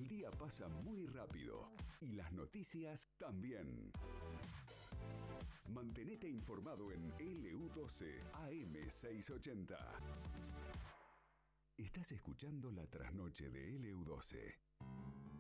El día pasa muy rápido y las noticias también. Mantenete informado en LU12 AM680. Estás escuchando la trasnoche de LU12.